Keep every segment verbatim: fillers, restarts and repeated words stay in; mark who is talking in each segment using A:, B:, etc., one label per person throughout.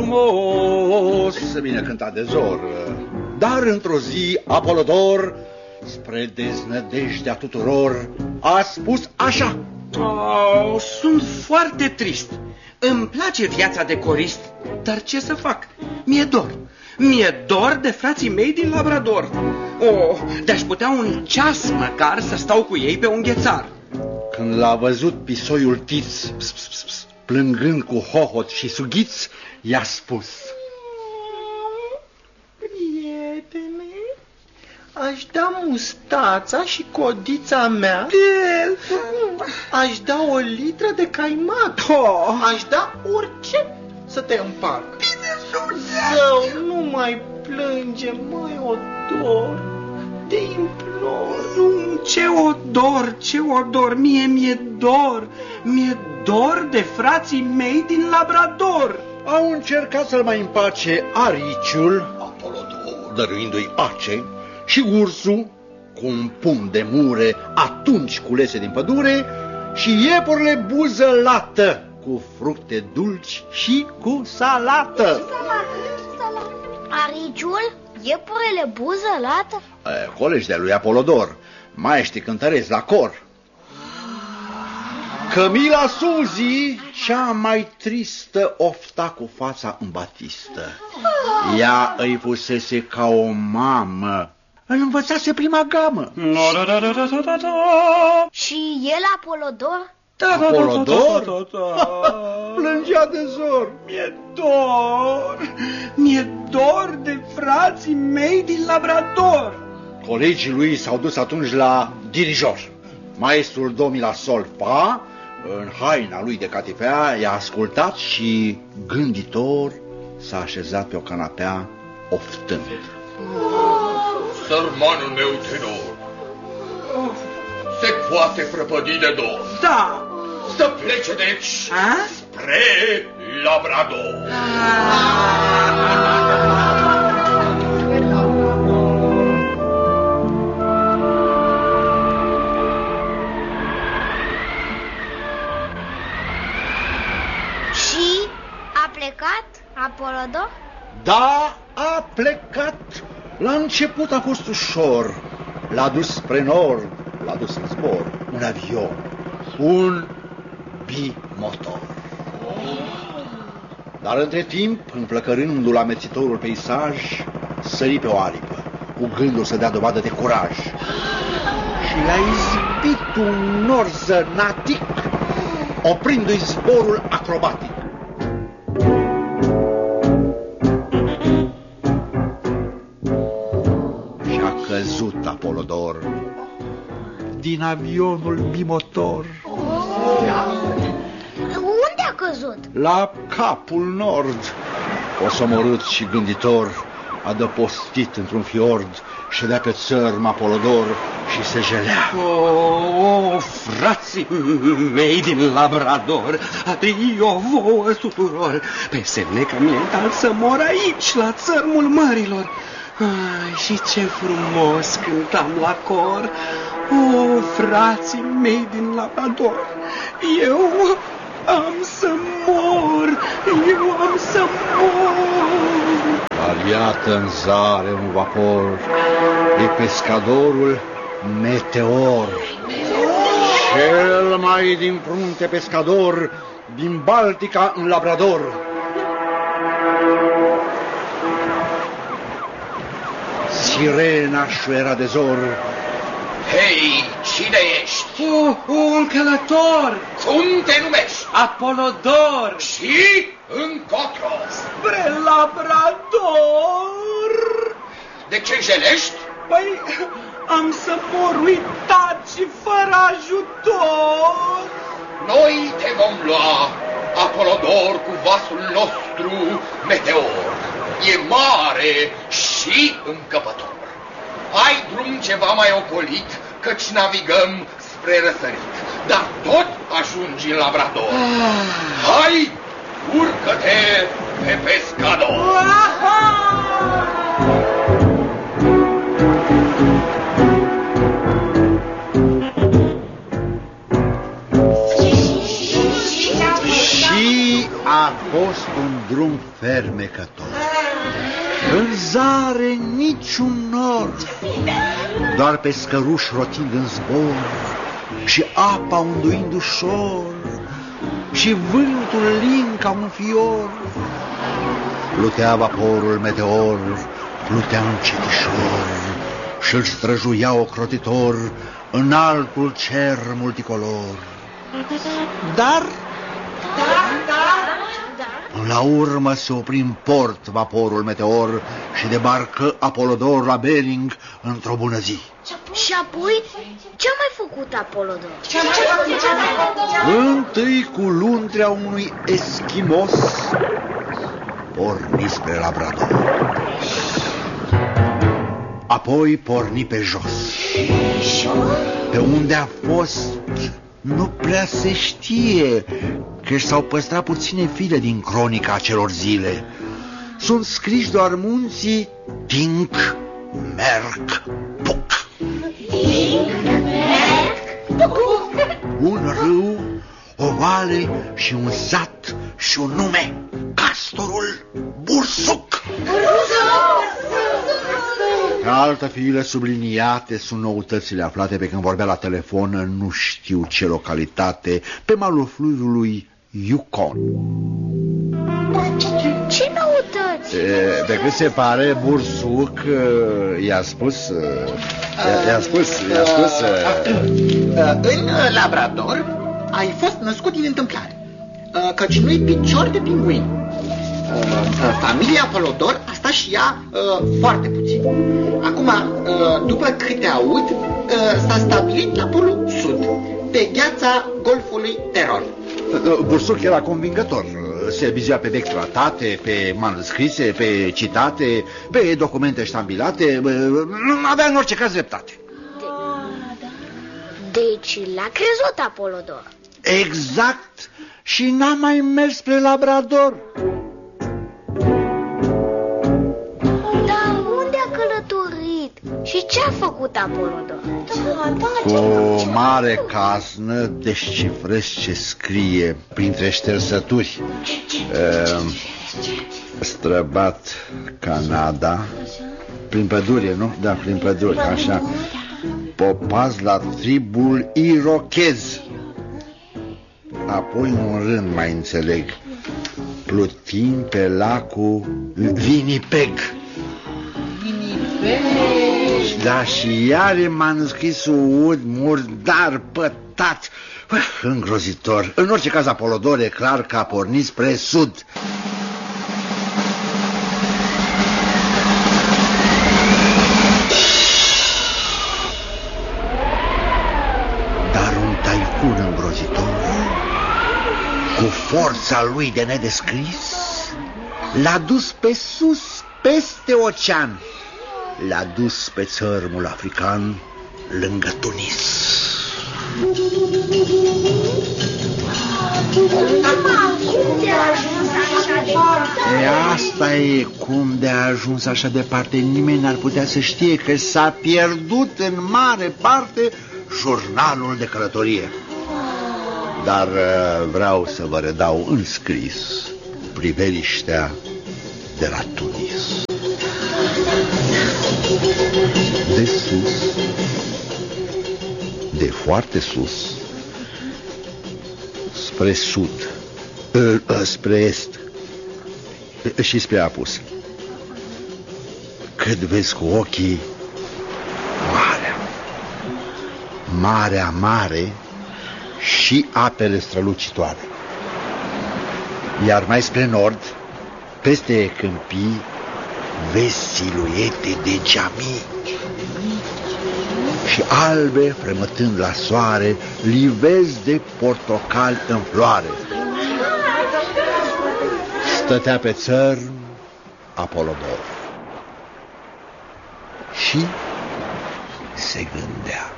A: frumos, bine cântat de Zor. Dar într-o zi Apolodor, spre deznădejdea tuturor, a spus așa:
B: oh, sunt foarte trist. Îmi place viața de corist, dar ce să fac? Mi-e dor. Mi-e dor de frații mei din Labrador. Oh, de-aș putea un ceas măcar să stau cu ei pe un ghețar.
A: Când l-a văzut pisoiul Tiț, ps, ps, ps, ps, plângând cu hohot și sughiț, i-a spus:
C: prietene, aș da mustața și codița mea. Aș da o litră de caimac.
B: Oh.
C: Aș da orice să te împac. Zău, nu mai plânge, măi Odor, te implor.
B: Nu, ce odor, ce odor, mie mi-e dor. Mi-e dor de frații mei din Labrador.
A: Au încercat să-l mai împace ariciul, Apolodor, dăruindu-i ace, și ursul, cu un pumn de mure atunci culese din pădure, și iepurile buzălată, cu fructe dulci și cu salată.
D: Ariciul? Iepurele buzălată?
A: Colegi de lui Apolodor, maestri cântăreți la cor. Cămila Suzi, cea mai tristă, ofta cu fața în batistă. Ea îi pusese ca o mamă, îl învățase prima gamă.
D: Și el, Apolodor?
A: Apolodor? Plângea de Zor.
B: Mi-e dor, mi-e dor de frații mei din Labrador.
A: Colegii lui s-au dus atunci la dirijor. Maestrul do mi la sol fa, în haina lui de catifea, i-a ascultat și, gânditor, s-a așezat pe o canapea, oftând:
E: sărmanul meu tenor, se poate prăpădi de dor.
B: Da.
E: Să plece deci
B: A?
E: spre Labrador.
D: Și a plecat Apolodor?
A: Da, a plecat. La început a fost ușor. L-a dus spre nord, l-a dus în zbor. Un avion, un bimotor. Dar între timp, înflăcărându-l amețitorul peisaj, sări pe o aripă, cu gândul să dea dovadă de curaj. Și l-a izbit un nor zănatic, oprindu-i zborul acrobatic. Și-a căzut Apolodor din avionul bimotor.
D: Unde a căzut?
A: La capul nord. Osomorât și gânditor, adăpostit într-un fiord, ședea pe țărm Apolodor și se jelea.
B: Oh, oh, frații mei din Labrador, adio vouă tuturor, pe semne că mi-e dat să mor aici, la țărmul mărilor. Ai, și ce frumos cântam la cor. Oh, frații mei din Labrador, eu am să mor, eu am să mor.
A: Dar iată în zare un vapor, e pescadorul Meteor. Cel mai din frunte pescador din Baltica în Labrador. Sirena șuiera de zor.
E: Hei, cine ești?
B: Oh, un călător!
E: Cum te numești?
B: Apolodor!
E: Și încotro?
B: Spre Labrador!
E: De ce jelești?
B: Păi, am să mor uitat și fără ajutor.
E: Noi te vom lua, Apolodor, cu vasul nostru Meteor. E mare și încăpător. Ai drum ceva mai ocolit, căci navigăm spre răsărit, dar tot ajungi în Labrador. Ah. Hai, urcă-te pe pescador!
A: Și a fost un drum fermecător. În zare niciun nor, doar pescăruși rotind în zbor și apa unduind ușor și vântul lin ca un fior. Plutea vaporul meteor, plutea încetișor și-l străjuia ocrotitor în altul cer multicolor. Dar la urmă se opri în port vaporul meteor și debarcă Apolodor la Bering într-o bună zi.
D: Și apoi, ce-a mai făcut Apolodor?
A: Întâi cu luntrea unui eschimos porni spre Labrador. Apoi porni pe jos. Pe unde a fost nu prea se știe, că s-au păstrat puține file din cronica acelor zile. Sunt scriși doar munții Tinc, Merc, Puc. Un râu, o vale și un sat și un nume, Castorul Bursuc. Pe altă fiile subliniate sunt noutățile aflate pe când vorbea la telefon în nu știu ce localitate, pe malul fluviului Yukon.
D: Ce noutăți?
A: E, pe cât se pare, Bursuc i-a spus... I-a spus... I-a spus...
C: În Labrador ai fost născut din întâmplare, căci nu-i picior de pinguin. Familia Apolodor a stat și ea uh, foarte puțin. Acum, uh, după câte aud, uh, s-a stabilit la polul sud, pe gheața golfului Terol.
A: Bursuc era convingător. Se bizea pe vechi tratate, pe manuscrise, pe citate, pe documente ștambilate. Avea în orice caz dreptate.
D: Deci l-a crezut Apolodor.
A: Exact. Și n-a mai mers spre Labrador.
D: Și ce a făcut Apolodor?
A: Cu o mare casnă descifrez ce scrie printre ștersături. Uh, străbat Canada, prin pădure, nu? Da, prin pădure, așa. Popaz la tribul irochez. Apoi un rând mai înțeleg. Plutim pe lacul Winnipeg. Da, și iar e manuscrisul ud murdar, pătat, îngrozitor. În orice caz, Apolodor e clar că a pornit spre sud. Dar un taifun îngrozitor, cu forța lui de nedescris, l-a dus pe sus, peste ocean. L-a dus pe țărmul african lângă Tunis. E, asta e cum de a ajuns așa departe. Nimeni n-ar putea să știe că s-a pierdut în mare parte jurnalul de călătorie. Dar vreau să vă redau în scris priveliștea de la Tunis. De sus, de foarte sus, spre sud, spre est și spre apus. Cât vezi cu ochii, marea, marea mare și apele strălucitoare. Iar mai spre nord, peste câmpii, vezi siluete de geamii și albe, fremătând la soare, livezi de portocali în floare. Stătea pe țărm Apolodor și se gândea.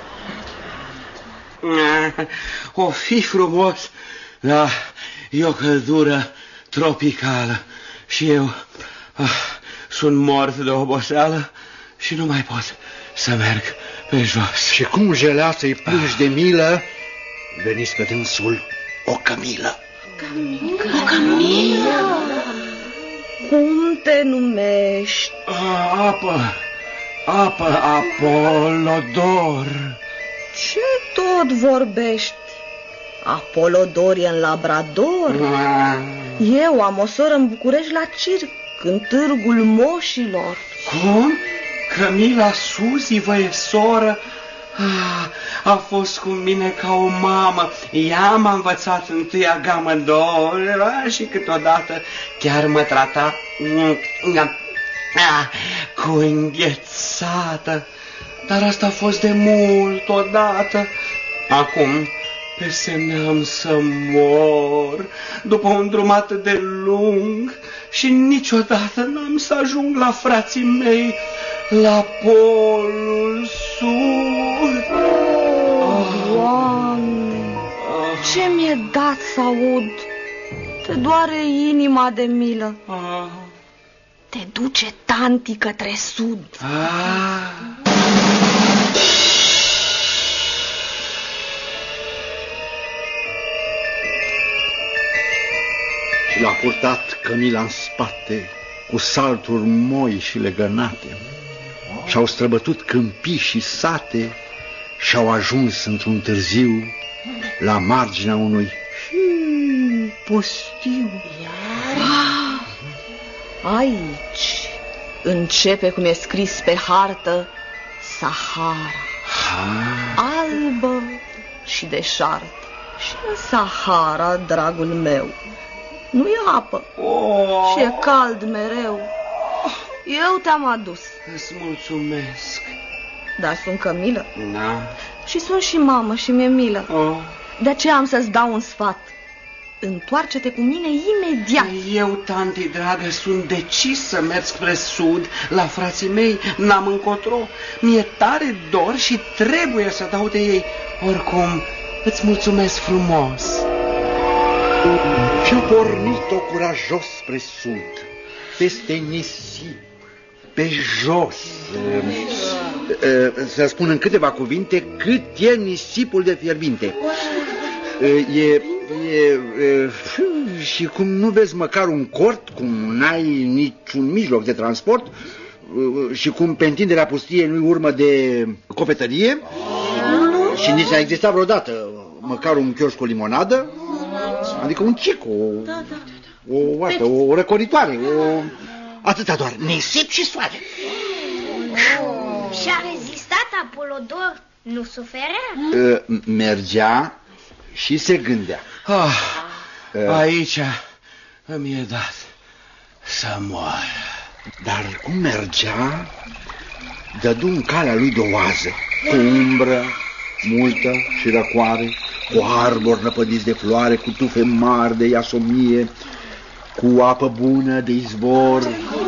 B: O fi frumos, da, e o căldură tropicală și eu ah, sunt mort de oboseală și nu mai pot să merg pe jos.
A: Și cum jelea să-i plângi de milă, veni spre dânsul o cămilă.
D: Camila. O camilă?
F: Cum te numești?
B: A, apă, apă, Apolodor.
F: Ce tot vorbești? Apolodor e în Labrador.
B: A.
F: Eu am o soră în București la circ, în târgul moșilor.
B: Cum? Cămila Suzi vă e soră? Ah, a fost cu mine ca o mamă. Ea m-a învățat întâia gamă doar și câteodată chiar mă trata ah, cu înghețată. Dar asta a fost de mult odată. Acum pe semne am să mor după un drum atât de lung și niciodată n-am să ajung la frații mei la Polul Sud.
F: Oh, Doamne, ce mi-e dat să aud? Te doare inima de milă.
B: Ah.
F: Te duce tanti către sud.
B: Ah.
A: Și l-a purtat Cămila în spate, cu salturi moi și legănate. Și-au străbătut câmpii și sate și-au ajuns într-un târziu la marginea unui hmm, pustiu.
F: Ah, aici începe, cum e scris pe hartă, Sahara. Albă și deșartă. Și în Sahara, dragul meu, nu e apă
B: Oh.
F: și e cald mereu. Eu te-am adus.
B: Îți mulțumesc.
F: Dar sunt Cămilă
B: Da.
F: și sunt și mamă și mi-e milă.
B: Oh.
F: De aceea am să-ți dau un sfat. Întoarce-te cu mine imediat.
B: Eu, tanti dragă, sunt decis să merg spre sud, la frații mei, n-am încotro. Mi-e tare dor și trebuie să dau de ei. Oricum, îți mulțumesc frumos.
A: Și-a pornit-o curajos spre sud, peste nisip, pe jos. Să spun în câteva cuvinte cât e nisipul de fierbinte. E, e, e, și cum nu vezi măcar un cort, cum n-ai niciun mijloc de transport, și cum pe întinderea pustiei nu-i urmă de cofetărie, și nici n-a existat vreodată măcar un chioșc cu limonadă, adică un cic, o, o, o, o, o răcoritoare, o... atâta doar, nisip și soare.
D: Și a rezistat Apolodor? Nu suferea?
A: Mergea și se gândea.
B: Ah, aici îmi e dat să moară.
A: Dar cum mergea, dădu în calea lui de oază, cu umbră multă și răcoare, cu arbori năpădiți de floare, cu tufe mari de iasomie, cu apă bună de izvor.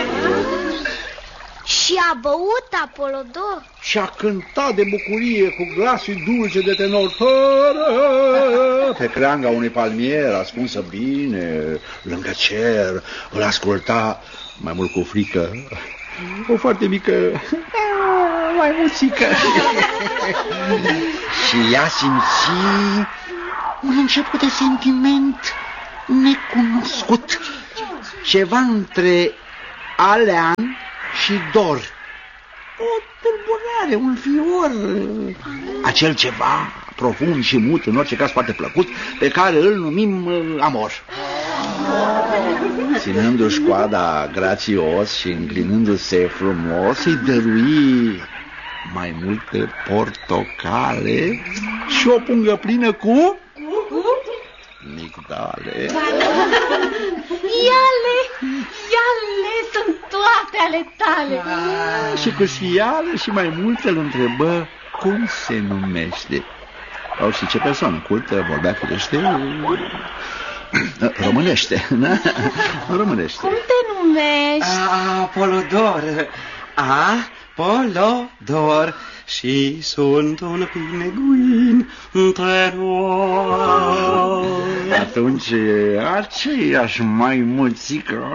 D: Și a băut Apolodor?
A: Și a cântat de bucurie cu glasul dulce de tenor, pe creanga unui palmier ascunsă bine lângă cer. Îl asculta mai mult cu frică o foarte mică mai muțică. Și ea simți un început de sentiment necunoscut, ceva între alean și dor, o tulburare, un fior, acel ceva profund și mut, în orice caz foarte plăcut, pe care îl numim amor. Ținându-și coada grațios și înclinându-se frumos, îi dărui mai multe portocale și o pungă plină cu migdale.
G: Iale, iale, sunt toate ale tale.
A: Ah, și cu sfială și mai mult îl întrebă cum se numește. Au și ce persoană cultă, vorbea firește românește, na? Românește.
G: Cum te numești?
B: Apolodor, Apolodor, și sunt un pineguin între noi.
A: Atunci aceeași maimuțică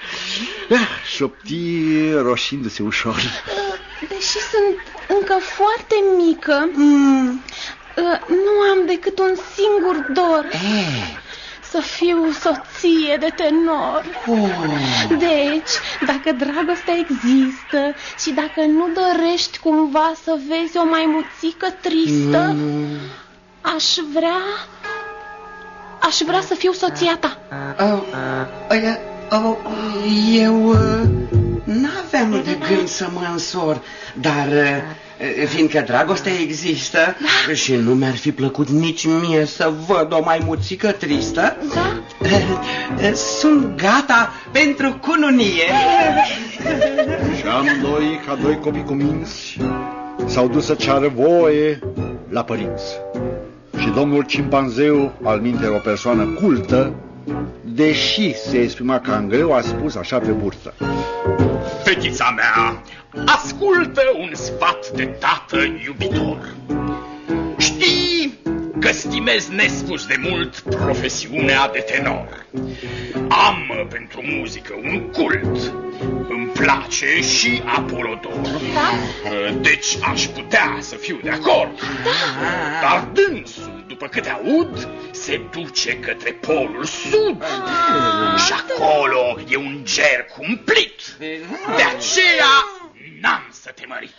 A: șopti roșindu-se ușor.
G: Deși sunt încă foarte mică,
B: Mm.
G: nu am decât un singur dor.
B: E,
G: să fiu soție de tenor.
B: Oh.
G: Deci, dacă dragostea există și dacă nu dorești cumva să vezi o maimuțică tristă, mm. aș vrea... aș vrea să fiu soția ta.
B: Uh, uh, uh, eu uh, n-aveam de gând să mă însor, dar... Uh, fiindcă dragostea există, da. Și nu mi-ar fi plăcut nici mie să văd o maimuțică tristă,
G: da.
B: Sunt gata pentru cununie.
A: Și amândoi, ca doi copii cuminți, s-au dus să ceară voie la părinți. Și domnul cimpanzeu, al minte o persoană cultă, deși se exprima cam greu, a spus așa pe burtă:
E: fetița mea, ascultă un sfat de tată iubitor. Știi că stimez nespus de mult profesiunea de tenor. Am pentru muzică un cult. Îmi place și Apolodor.
G: Da?
E: Deci aș putea să fiu de acord.
G: Da.
E: Dar dânsul, după câte aud, se duce către polul sud. Da. Și acolo e un ger cumplit. De aceea n-am să te mărit.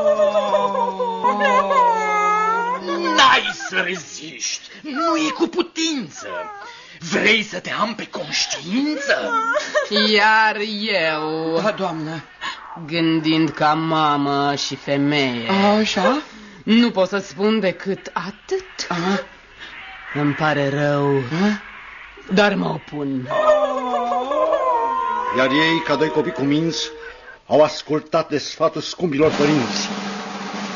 E: N-ai să reziști, nu e cu putință. Vrei să te am pe conștiință?
H: Iar eu,
B: da, doamnă,
H: gândind ca mamă și femeie,
B: așa,
H: nu pot să spun decât atât.
B: Aha.
H: Îmi pare rău,
B: Aha.
H: dar mă opun.
A: Iar ei, ca doi copii cuminți, au ascultat de sfatul scumpilor părinți